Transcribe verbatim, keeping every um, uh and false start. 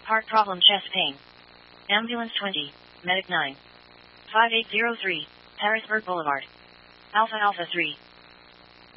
Heart problem, chest pain. Ambulance twenty, Medic nine. five eight zero three, Harrisburg Boulevard. Alpha Alpha three.